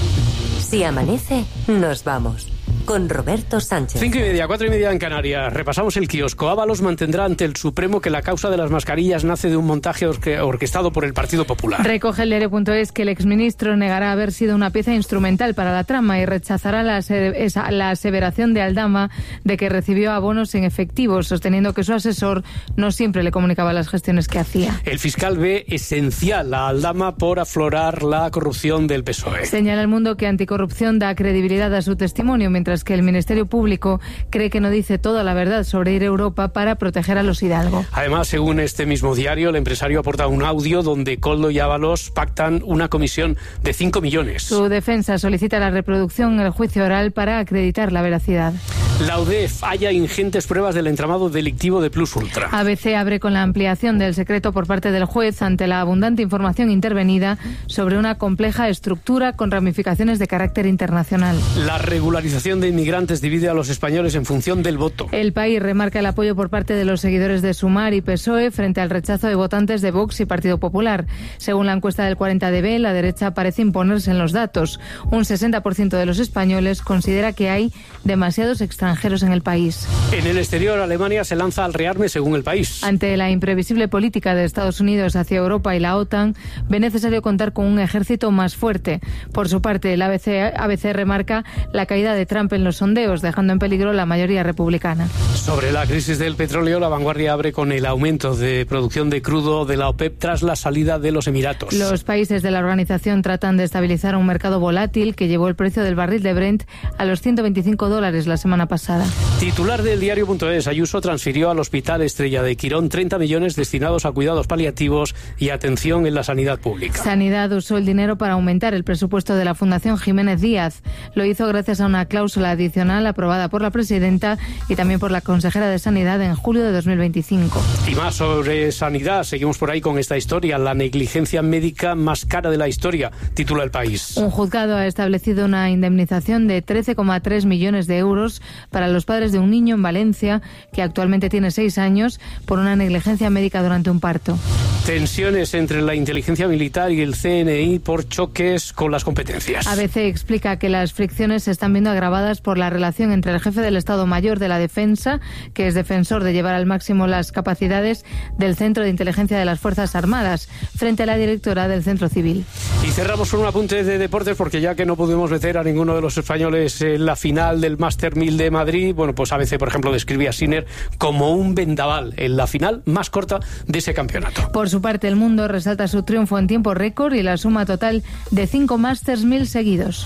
Si amanece, nos vamos. Con Roberto Sánchez. Cinco y media, cuatro y media en Canarias. Repasamos el kiosco. Ábalos mantendrá ante el Supremo que la causa de las mascarillas nace de un montaje orque- orquestado por el Partido Popular. Recoge el diario.es que el exministro negará haber sido una pieza instrumental para la trama y rechazará la, ase- esa- la aseveración de Aldama de que recibió abonos en efectivo, sosteniendo que su asesor no siempre le comunicaba las gestiones que hacía. El fiscal ve esencial a Aldama por aflorar la corrupción del P S O E. Señala el Mundo que Anticorrupción da credibilidad a su testimonio, mientras que el Ministerio Público cree que no dice toda la verdad sobre ir a Europa para proteger a los Hidalgo. Además, según este mismo diario, el empresario aporta un audio donde Koldo y Ábalos pactan una comisión de cinco millones. Su defensa solicita la reproducción en el juicio oral para acreditar la veracidad. La U D E F halla ingentes pruebas del entramado delictivo de Plus Ultra. A B C abre con la ampliación del secreto por parte del juez ante la abundante información intervenida sobre una compleja estructura con ramificaciones de carácter internacional. La regularización de inmigrantes divide a los españoles en función del voto. El País remarca el apoyo por parte de los seguidores de Sumar y P S O E frente al rechazo de votantes de Vox y Partido Popular. Según la encuesta del cuarenta D B, la derecha parece imponerse en los datos. Un sesenta por ciento de los españoles considera que hay demasiados extranjeros en el país. En el exterior, Alemania se lanza al rearme según el país. Ante la imprevisible política de Estados Unidos hacia Europa y la OTAN, ve necesario contar con un ejército más fuerte. Por su parte, el A B C, A B C remarca la caída de Trump en los sondeos, dejando en peligro la mayoría republicana. Sobre la crisis del petróleo, La Vanguardia abre con el aumento de producción de crudo de la OPEP tras la salida de los Emiratos. Los países de la organización tratan de estabilizar un mercado volátil que llevó el precio del barril de Brent a los ciento veinticinco dólares la semana pasada. Titular del diario.es, Ayuso transfirió al Hospital Estrella de Quirón treinta millones destinados a cuidados paliativos y atención en la sanidad pública. Sanidad usó el dinero para aumentar el presupuesto de la Fundación Jiménez Díaz. Lo hizo gracias a una cláusula adicional aprobada por la presidenta y también por la consejera de Sanidad en julio de dos mil veinticinco. Y más sobre sanidad, seguimos por ahí con esta historia, la negligencia médica más cara de la historia, titula El País. Un juzgado ha establecido una indemnización de trece coma tres millones de euros para los padres de un niño en Valencia que actualmente tiene seis años por una negligencia médica durante un parto. Tensiones entre la inteligencia militar y el C N I por choques con las competencias. A B C explica que las fricciones se están viendo agravadas por la relación entre el jefe del Estado Mayor de la Defensa, que es defensor de llevar al máximo las capacidades del Centro de Inteligencia de las Fuerzas Armadas, frente a la directora del Centro Civil. Y cerramos con un apunte de deportes, porque ya que no pudimos meter a ninguno de los españoles en la final del Master mil de Madrid, bueno, pues A B C, por ejemplo, describía a Sinner como un vendaval en la final más corta de ese campeonato. Por su parte, El Mundo resalta su triunfo en tiempo récord y la suma total de cinco Masters mil seguidos.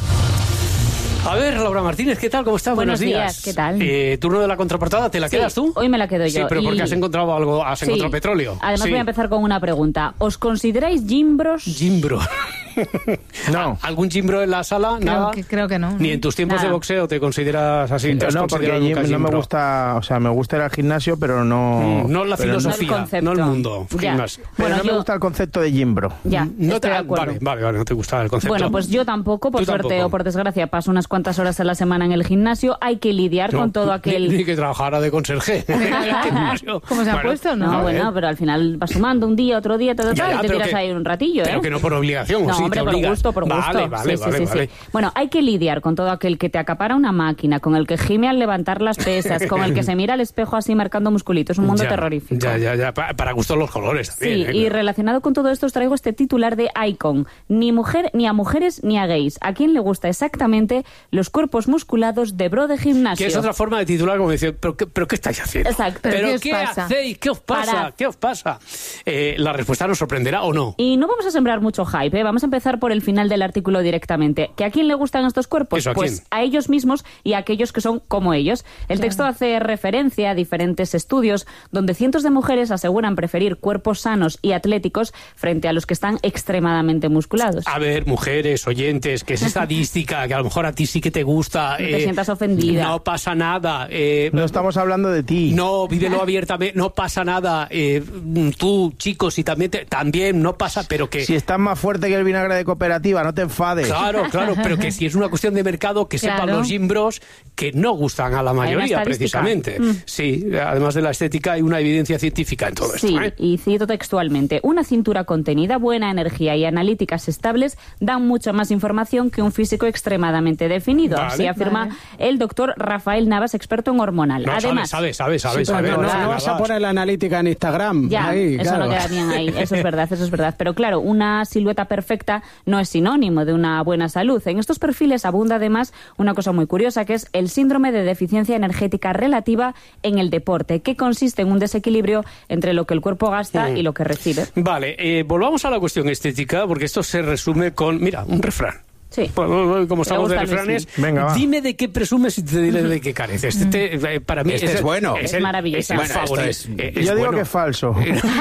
A ver, Laura Martínez, ¿qué tal? ¿Cómo estás? Buenos, Buenos días. días, ¿qué tal? Eh, turno de la contraportada, ¿te la Sí, quedas tú? Hoy me la quedo yo. Sí, pero porque y... has encontrado algo, has Sí. encontrado petróleo. Además Sí. voy a empezar con una pregunta. ¿Os consideráis gimbros? Gimbro. No. ¿Algún gimbro en la sala? Creo Nada. que, creo que no. Ni en tus tiempos Nada. de boxeo te consideras así. ¿Te has No, porque considerado allí nunca no me gimbro? gusta, o sea, me gusta ir al gimnasio, pero no... Mm, no la pero filosofía, No el concepto. no el mundo. Ya. Gimnasio. Pero Bueno, no me yo- gusta el concepto de gimbro. Ya, No estoy te, de acuerdo. vale, vale, vale, no te gusta el concepto. Bueno, pues yo tampoco, por Tú suerte tampoco. o por desgracia, paso unas cuantas horas a la semana en el gimnasio. Hay que lidiar No, con todo ni- aquel... Ni, que trabajara de conserje. ¿Cómo se ha Bueno, puesto, no? No, a ver. bueno, pero al final vas sumando un día, otro día, tal, tal, Ya, tal, ya, y te pero tiras que- ahí un ratillo, ¿eh? Pero que no por obligación, ¿o No, sí, hombre, te por obligan. gusto, por gusto. Vale, vale, Sí, vale, sí, sí, vale. sí. Bueno, hay que lidiar con todo aquel que te acapara una máquina, con el que gime al levantar las pesas, con el que se mira al espejo así marcando musculitos. Es un mundo Ya, terrorífico. Ya, ya, ya. Pa- Para gustos los colores también. Sí, ¿eh? y relacionado con todo esto os traigo este titular de Icon. Ni mujer, ni a mujeres, ni a gays. ¿A quién le gusta exactamente los cuerpos musculados de bro de gimnasio? Que es otra forma de titular, como decir, ¿pero qué, pero qué estáis haciendo? Exacto. ¿Pero, ¿Pero qué os qué pasa? hacéis? ¿Qué os pasa? Parad. ¿Qué os pasa? Eh, la respuesta nos sorprenderá o no. Y no vamos a sembrar mucho hype, ¿eh? Vamos a empezar por el final del artículo directamente. ¿Que a quién le gustan estos cuerpos? ¿Eso a pues quién? a ellos mismos y a aquellos que son como ellos. El texto hace referencia a diferentes estudios donde cientos de mujeres aseguran preferir cuerpos sanos y atléticos frente a los que están extremadamente musculados. A ver, mujeres, oyentes, que es estadística, que a lo mejor a ti sí que te gusta. No te sientas ofendida. No pasa nada. eh, No estamos hablando de ti. No, vívelo abiertamente, no pasa nada. eh, tú, chicos, y también, te- también no pasa, pero que... Si estás más fuerte que el vinagre de cooperativa, no te enfades. Claro, claro, pero que si es una cuestión de mercado, que sepan Claro. los gym bros que no gustan a la mayoría, estadística. precisamente. Mm. Sí, además de la estética, hay una evidencia científica en todo Sí, esto. ¿eh? y cito textualmente, una cintura contenida, buena energía y analíticas estables dan mucha más información que un físico extremadamente definido, Vale. así afirma el doctor Rafael Navas, experto en hormonal. No, Además, sabe, sabe, sabe, Sí, sabe. pero sabe, no, sabe, no vas a sabe. poner la analítica en Instagram. ya, Ahí, eso claro. no queda bien ahí, eso es verdad, eso es verdad. Pero claro, una silueta perfecta no es sinónimo de una buena salud. En estos perfiles abunda además una cosa muy curiosa, que es el síndrome de deficiencia energética relativa en el deporte, que consiste en un desequilibrio entre lo que el cuerpo gasta Mm. y lo que recibe. Vale, eh, volvamos a la cuestión estética, porque esto se resume con, mira, un refrán. Sí. Pues, como estamos de gusta, refranes, Luismi. Venga, va. dime de qué presumes y te diré de qué careces. Este, eh, para mí Este es, es bueno. Es, Es el- maravilloso. es el Bueno, esto favorito. es- Eh, Yo digo bueno. que es falso.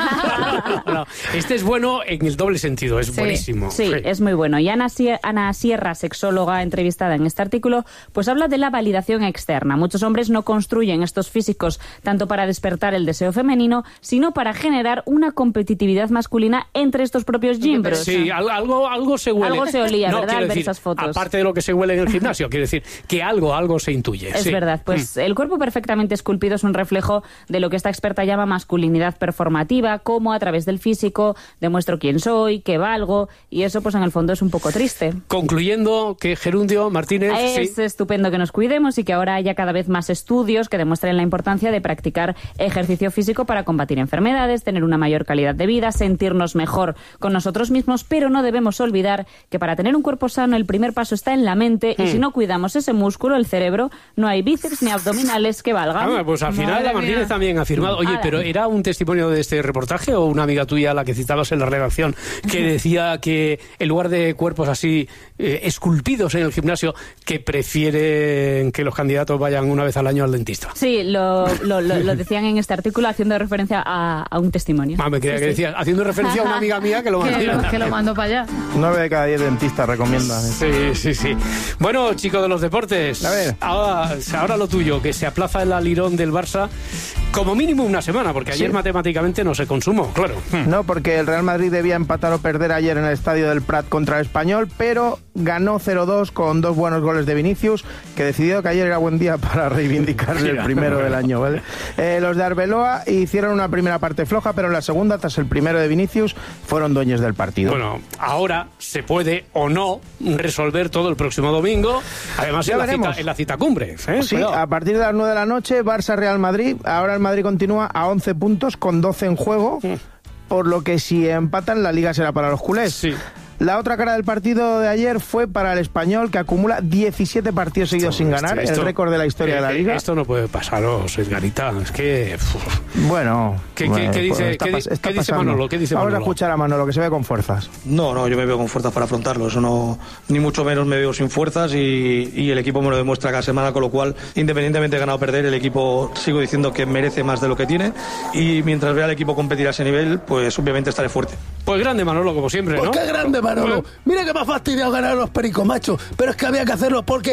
No, este es bueno en el doble sentido, es Sí, buenísimo. Sí, es muy bueno. Y Ana, Sie- Ana Sierra, sexóloga entrevistada en este artículo, pues habla de la validación externa. Muchos hombres no construyen estos físicos tanto para despertar el deseo femenino, sino para generar una competitividad masculina entre estos propios gimbros. Sí, al- algo, algo se huele. Algo se olía, No, ¿verdad, quiero al ver decir, esas fotos? Aparte de lo que se huele en el gimnasio, quiero decir que algo, algo se intuye. Es sí. verdad, pues el cuerpo perfectamente esculpido es un reflejo de lo que esta experta llama masculinidad performativa, como a través del físico demuestro quién soy, qué valgo, y eso pues en el fondo es un poco triste. Concluyendo que Gerundio Martínez... Es sí. estupendo que nos cuidemos y que ahora haya cada vez más estudios que demuestren la importancia de practicar ejercicio físico para combatir enfermedades, tener una mayor calidad de vida, sentirnos mejor con nosotros mismos, pero no debemos olvidar que para tener un cuerpo sano el primer paso está en la mente y Hmm. si no cuidamos ese músculo, el cerebro, no hay bíceps ni abdominales que valgan. Ah, pues al final Madre la Martínez mía. también ha afirmado. Oye, Ala. pero ¿era un testimonio de este reportaje o una amiga tuya, la que citabas en la redacción, que decía que en lugar de cuerpos así eh, esculpidos en el gimnasio, que prefieren que los candidatos vayan una vez al año al dentista? Sí, lo, lo, lo- lo decían en este artículo haciendo referencia a, a un testimonio. Ah, me creía Sí, que sí. decías, haciendo referencia a una amiga mía que lo Que mandó. lo, que lo mando para allá. Nueve de cada diez dentistas recomiendan. Sí, sí, sí. Bueno, chicos de los deportes, A ver. Ahora, ahora lo tuyo, que se aplaza el alirón del Barça como mínimo una semana, porque ayer Sí. matemáticamente no se consumó, claro. No, porque el Real Madrid debía empatar o perder ayer en el estadio del Prat contra el Español, pero ganó cero dos con dos buenos goles de Vinicius, que decidió que ayer era buen día para reivindicarse el Mira. primero del año, ¿vale? Eh, los de Arbeloa hicieron una primera parte floja, pero en la segunda, tras el primero de Vinicius, fueron dueños del partido. Bueno, ahora se puede o no resolver todo el próximo domingo, además Ya en la, veremos. cita, en la cita cumbre. ¿eh? Sí, Cuidado. a partir de las nueve de la noche, Barça-Real Madrid. Ahora el Madrid continúa a once puntos con doce en juego, por lo que si empatan la liga será para los culés. Sí. La otra cara del partido de ayer fue para el Español, que acumula diecisiete partidos seguidos sin ganar, Esto- el récord de la historia de la eh, liga. Esto no puede pasaros, Edgarita. Es que... uf. Bueno, ¿Qué- qué- bueno, qué dice- pues está qué di- pas- está qué dice pasando. Manolo? ¿Qué dice Vamos Manolo? a escuchar a Manolo, que se ve con fuerzas. No, no, yo me veo con fuerzas para afrontarlo. Eso no, ni mucho menos me veo sin fuerzas y, y el equipo me lo demuestra cada semana, con lo cual, independientemente de ganar o perder, el equipo sigo diciendo que merece más de lo que tiene y mientras vea al equipo competir a ese nivel, pues obviamente estaré fuerte. Pues grande Manolo, como siempre, Pues ¿no? qué grande, Manolo. Mira que me ha fastidiado ganar los pericos, macho. Pero es que había que hacerlo porque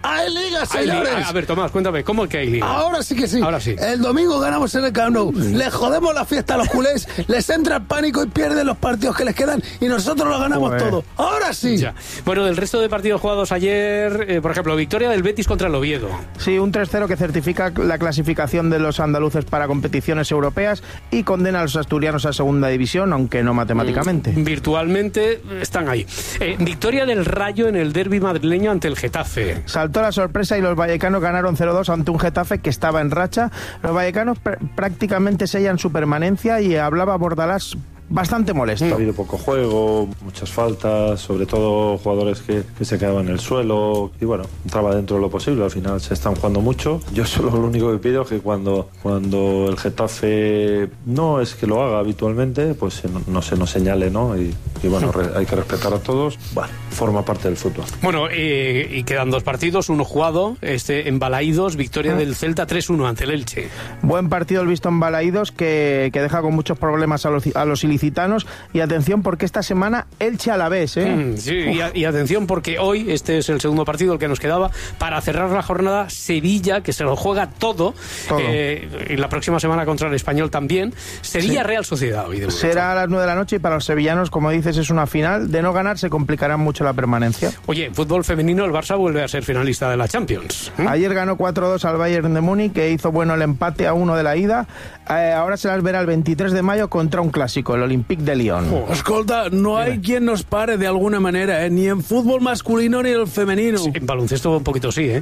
¡Hay liga, Hay señores! liga. A ver, Tomás, cuéntame, ¿cómo que hay liga? Ahora sí que sí. Ahora sí. El domingo ganamos en el Camp Nou. Les jodemos la fiesta a los culés, les entra el pánico y pierden los partidos que les quedan y nosotros lo ganamos Joder. todo. Ahora sí. Ya. Bueno, del resto de partidos jugados ayer, eh, por ejemplo, victoria del Betis contra el Oviedo. Sí, un tres cero que certifica la clasificación de los andaluces para competiciones europeas y condena a los asturianos a segunda división, aunque no matemáticamente. Mm, virtualmente están ahí. Eh, victoria del Rayo en el derbi madrileño ante el Getafe. Saltó la sorpresa y los vallecanos ganaron cero dos ante un Getafe que estaba en racha. Los vallecanos pr- prácticamente sellan su permanencia y hablaba Bordalás bastante molesto. Ha habido poco juego, muchas faltas, sobre todo jugadores que, que se quedaban en el suelo y bueno, entraba dentro de lo posible, al final se están jugando mucho. Yo solo lo único que pido es que cuando, cuando el Getafe no es que lo haga habitualmente, pues no, no se nos señale, ¿no? Y, y bueno, re, hay que respetar a todos, bueno, forma parte del fútbol. Bueno, eh, y quedan dos partidos, uno jugado, este en Balaídos, victoria del Celta tres uno ante el Elche. Buen partido el visto en Balaídos que, que deja con muchos problemas a los, a los ilicitanos. Y atención porque esta semana Elche Alavés, ¿eh? Mm, sí, y, a, y atención porque hoy, este es el segundo partido el que nos quedaba, para cerrar la jornada, Sevilla, que se lo juega todo, todo. Eh, y la próxima semana contra el Español también, Sevilla sí. Real Sociedad hoy de momento. Será a las nueve de la noche y para los sevillanos, como dices, es una final. De no ganar se complicará mucho la permanencia. Oye, en fútbol femenino el Barça vuelve a ser finalista de la Champions. ¿Mm? Ayer ganó cuatro dos al Bayern de Múnich, que hizo bueno el empate a uno de la ida. Eh, ahora se las verá el veintitrés de mayo contra un clásico, el Olympique de Lyon. Oh, escolta, no hay quien nos pare de alguna manera, ¿eh? Ni en fútbol masculino ni en el femenino. Sí, en baloncesto un poquito sí, ¿eh?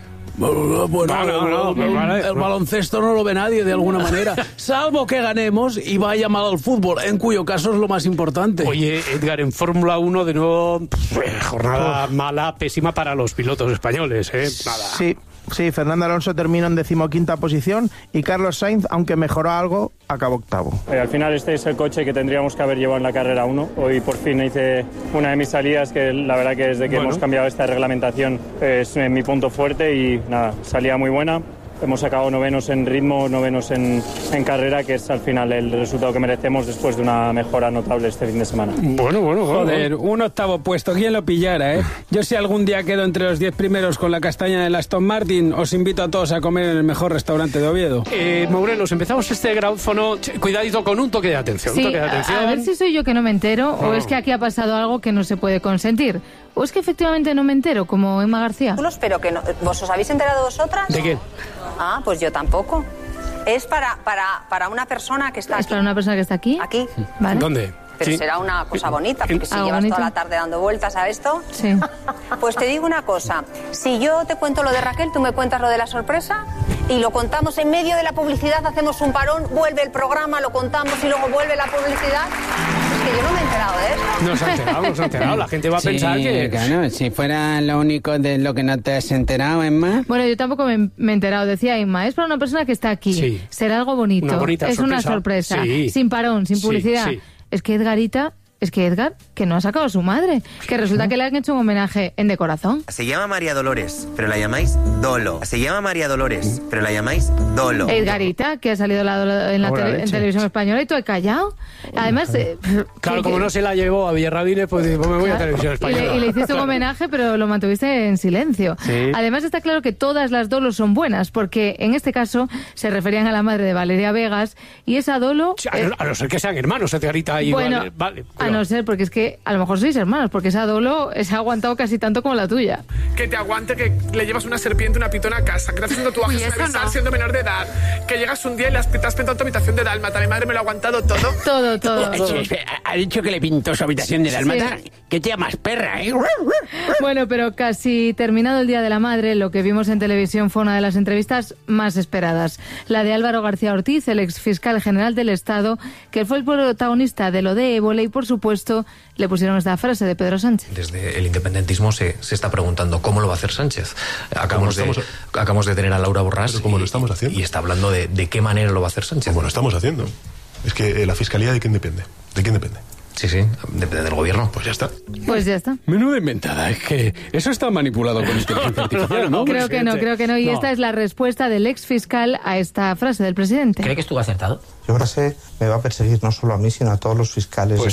Bueno, no, no, no, no, vale. el baloncesto no lo ve nadie de alguna manera, salvo que ganemos y vaya mal al fútbol, en cuyo caso es lo más importante. Oye, Edgar, en Fórmula uno de nuevo, pff, jornada mala, pésima para los pilotos españoles, ¿eh? Nada. Sí. Sí, Fernando Alonso terminó en decimoquinta posición y Carlos Sainz, aunque mejoró algo, acabó octavo. Eh, al final este es el coche que tendríamos que haber llevado en la carrera uno. Hoy por fin hice una de mis salidas que la verdad que desde que bueno. hemos cambiado esta reglamentación es mi punto fuerte y nada, salida muy buena. Hemos sacado novenos en ritmo, novenos en, en carrera, que es al final el resultado que merecemos después de una mejora notable este fin de semana. Bueno, bueno, joder, un octavo puesto, ¿quién lo pillara, eh? Yo si algún día quedo entre los diez primeros con la castaña del Aston Martin, os invito a todos a comer en el mejor restaurante de Oviedo. Eh, Morelos, empezamos este graufono, cuidadito con un toque de atención. Sí, un toque de atención. A ver si soy yo que no me entero oh. o es que aquí ha pasado algo que no se puede consentir. ¿O es que efectivamente no me entero, como Emma García? Pero que no, ¿vos os habéis enterado vosotras? ¿De qué? Ah, pues yo tampoco. Es para, para, para una persona que está ¿Es aquí. para una persona que está aquí? Aquí. ¿Vale? ¿Dónde? Pero sí. será una cosa bonita, porque si ¿Algo llevas bonito? toda la tarde dando vueltas a esto... Sí. Pues te digo una cosa. Si yo te cuento lo de Raquel, tú me cuentas lo de la sorpresa y lo contamos en medio de la publicidad, hacemos un parón, vuelve el programa, lo contamos y luego vuelve la publicidad... Que yo no me he enterado de eso. No se ha enterado, no se ha enterado. La gente va a sí, pensar que... Claro, si fuera lo único de lo que no te has enterado, Emma. Bueno, yo tampoco me, me he enterado. Decía Emma, es para una persona que está aquí. Sí. Será algo bonito. Una bonita es sorpresa. una sorpresa. Sí. Sin parón, sin publicidad. Sí, sí. Es que Edgarita... Es que Edgar, que no ha sacado a su madre. Que resulta que le han hecho un homenaje en de corazón. Se llama María Dolores, pero la llamáis Dolo. Se llama María Dolores, pero la llamáis Dolo. Edgarita, que ha salido la, en, la tele, en televisión española y tú has callado. Además... Eh, claro, que, como no se la llevó a Villarrabines, pues, pues me voy claro. a televisión española. Y le, y le hiciste un homenaje, pero lo mantuviste en silencio. Sí. Además está claro que todas las Dolos son buenas, porque en este caso se referían a la madre de Valeria Vegas y esa Dolo... A, eh, a no ser que sean hermanos, Edgarita y bueno, vale, vale, a no ser, porque es que a lo mejor sois hermanos, porque esa Dolo se ha aguantado casi tanto como la tuya. Que te aguante que le llevas una serpiente, una pitona a casa, que te haces un tatuaje sin avisar, no. siendo menor de edad, que llegas un día y le has, te has pintado tu habitación de dálmata. Mi madre me lo ha aguantado todo. Todo, todo. todo. Ha dicho que le pintó su habitación de dálmata. Sí. ¿Qué te llamas, perra, eh? Bueno, pero casi terminado el Día de la Madre, lo que vimos en televisión fue una de las entrevistas más esperadas. La de Álvaro García Ortiz, el exfiscal general del Estado, que fue el protagonista de lo de Ébola y, por supuesto, le pusieron esta frase de Pedro Sánchez. Desde el independentismo se, se está preguntando cómo lo va a hacer Sánchez. Acabamos, de, acabamos de tener a Laura Borràs ¿Cómo y, lo estamos haciendo? y está hablando de, de qué manera lo va a hacer Sánchez. ¿Cómo lo estamos haciendo? Es que eh, la Fiscalía, ¿de quién depende? ¿De quién depende? Sí, sí, depende del gobierno. Pues ya está. Pues ya está. Menuda inventada, es que eso está manipulado con inteligencia artificial, ¿no? Creo que no, creo que no. Y no. Esta es la respuesta del ex fiscal a esta frase del presidente. ¿Cree que estuvo acertado? Yo creo que me va a perseguir no solo a mí, sino a todos los fiscales. Pues